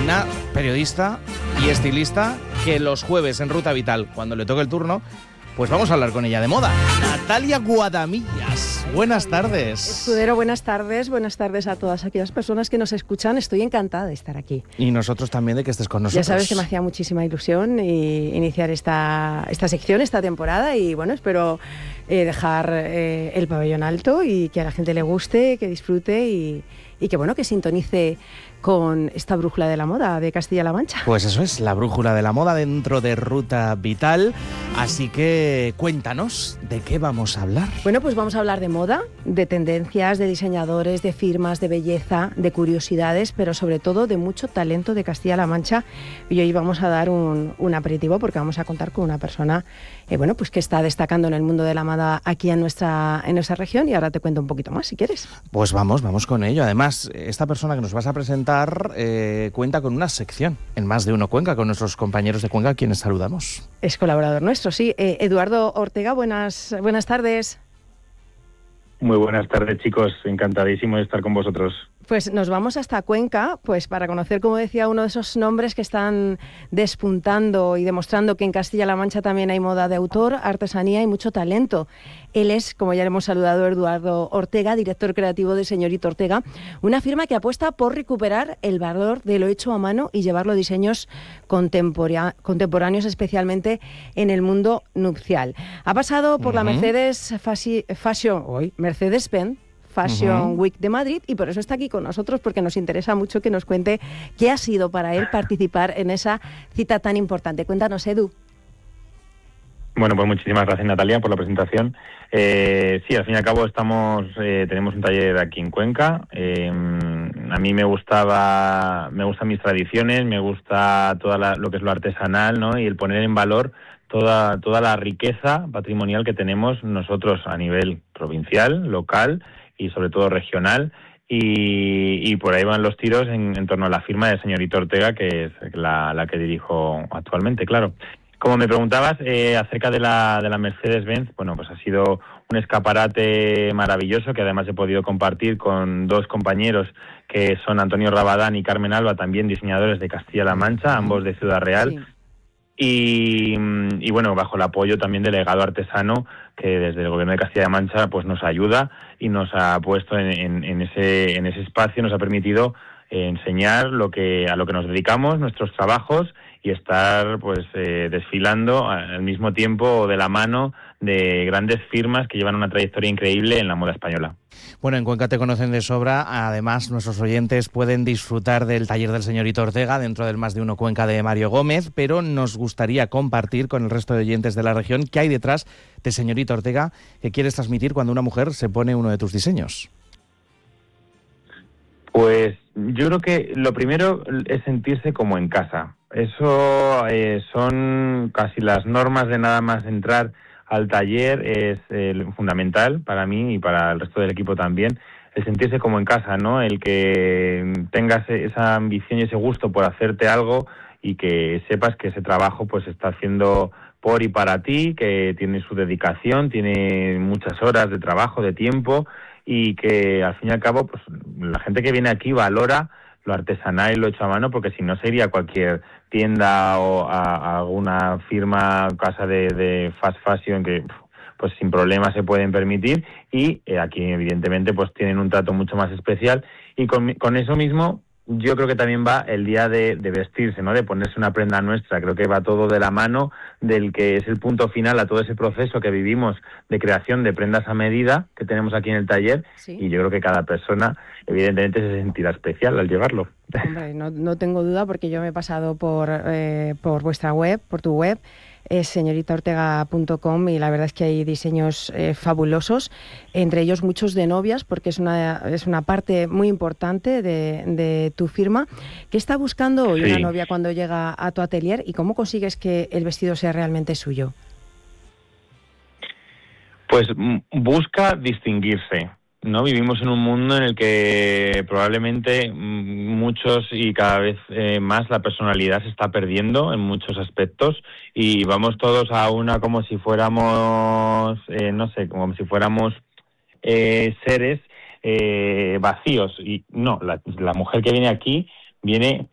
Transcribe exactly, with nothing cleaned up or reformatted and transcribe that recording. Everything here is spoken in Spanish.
una periodista y estilista que los jueves en Ruta Vital, cuando le toque el turno, pues vamos a hablar con ella de moda. Natalia Guadamillas, buenas tardes. Escudero, buenas tardes. Buenas tardes a todas aquellas personas que nos escuchan. Estoy encantada de estar aquí. Y nosotros también de que estés con nosotros. Ya sabes que me hacía muchísima ilusión y iniciar esta, esta sección, esta temporada. Y bueno, espero eh, dejar eh, el pabellón alto y que a la gente le guste, que disfrute y, y que bueno, que sintonice con esta brújula de la moda de Castilla-La Mancha. Pues eso es, la brújula de la moda dentro de Ruta Vital. Así que cuéntanos, ¿de qué vamos a hablar? Bueno, pues vamos a hablar de moda, de tendencias, de diseñadores, de firmas, de belleza, de curiosidades, pero sobre todo de mucho talento de Castilla-La Mancha. Y hoy vamos a dar un, un aperitivo porque vamos a contar con una persona eh, bueno, pues que está destacando en el mundo de la moda aquí en nuestra, en nuestra región, y ahora te cuento un poquito más, si quieres. Pues vamos, vamos con ello. Además, esta persona que nos vas a presentar Eh, cuenta con una sección en Más de Uno Cuenca, con nuestros compañeros de Cuenca, a quienes saludamos. Es colaborador nuestro, sí. Eh, Eduardo Ortega, buenas, buenas tardes. Muy buenas tardes, chicos. Encantadísimo de estar con vosotros. Pues nos vamos hasta Cuenca, pues para conocer, como decía, uno de esos nombres que están despuntando y demostrando que en Castilla-La Mancha también hay moda de autor, artesanía y mucho talento. Él es, como ya le hemos saludado, Eduardo Ortega, director creativo de Señorito Ortega, una firma que apuesta por recuperar el valor de lo hecho a mano y llevarlo a diseños contempora- contemporáneos, especialmente en el mundo nupcial. Ha pasado por uh-huh. la Mercedes Fasi- Fashion, hoy, Mercedes-Benz Fashion uh-huh. Week de Madrid, y por eso está aquí con nosotros, porque nos interesa mucho que nos cuente qué ha sido para él participar en esa cita tan importante. Cuéntanos, Edu. Bueno, pues muchísimas gracias, Natalia, por la presentación. Eh, sí, al fin y al cabo estamos, eh, tenemos un taller aquí en Cuenca. Eh, a mí me gustaba, me gustan mis tradiciones, me gusta todo lo que es lo artesanal, ¿no? Y el poner en valor toda toda la riqueza patrimonial que tenemos nosotros a nivel provincial, local y sobre todo regional, y, y por ahí van los tiros en, en torno a la firma de Señorito Ortega, que es la, la que dirijo actualmente, claro. Como me preguntabas eh, acerca de la, de la Mercedes-Benz, bueno, pues ha sido un escaparate maravilloso que además he podido compartir con dos compañeros que son Antonio Rabadán y Carmen Alba, también diseñadores de Castilla-La Mancha, ambos de Ciudad Real. Sí. Y, y bueno, bajo el apoyo también del legado artesano que desde el Gobierno de Castilla-La Mancha pues nos ayuda y nos ha puesto en, en, en ese en ese espacio, nos ha permitido eh, enseñar lo que a lo que nos dedicamos, nuestros trabajos, y estar pues eh, desfilando al mismo tiempo de la mano de grandes firmas que llevan una trayectoria increíble en la moda española. Bueno, en Cuenca te conocen de sobra. Además, nuestros oyentes pueden disfrutar del taller del Señorito Ortega dentro del Más de Uno Cuenca de Mario Gómez, pero nos gustaría compartir con el resto de oyentes de la región qué hay detrás de Señorito Ortega que quieres transmitir cuando una mujer se pone uno de tus diseños. Pues yo creo que lo primero es sentirse como en casa. Eso eh, son casi las normas de nada más entrar al taller, es eh, fundamental para mí y para el resto del equipo también, el sentirse como en casa, ¿no? El que tengas esa ambición y ese gusto por hacerte algo y que sepas que ese trabajo pues está haciendo por y para ti, que tiene su dedicación, tiene muchas horas de trabajo, de tiempo, y que al fin y al cabo pues la gente que viene aquí valora lo artesanal y lo hecho a mano, porque si no se iría a cualquier tienda o a, a alguna firma, casa de, de fast fashion que pues sin problemas se pueden permitir, y eh, aquí evidentemente pues tienen un trato mucho más especial, y con, con eso mismo yo creo que también va el día de, de vestirse, ¿no? De ponerse una prenda nuestra. Creo que va todo de la mano del que es el punto final a todo ese proceso que vivimos de creación de prendas a medida que tenemos aquí en el taller. Sí. Y yo creo que cada persona evidentemente se sentirá especial al llevarlo. Hombre, no, no tengo duda, porque yo me he pasado por, eh, por vuestra web, por tu web, es señorita ortega punto com, y la verdad es que hay diseños eh, fabulosos, entre ellos muchos de novias, porque es una es una parte muy importante de, de tu firma. ¿Qué está buscando hoy sí. una novia cuando llega a tu atelier, y cómo consigues que el vestido sea realmente suyo? Pues busca distinguirse, ¿no? Vivimos en un mundo en el que probablemente muchos y cada vez eh, más la personalidad se está perdiendo en muchos aspectos, y vamos todos a una como si fuéramos, eh, no sé, como si fuéramos eh, seres eh, vacíos. Y no, la, la mujer que viene aquí viene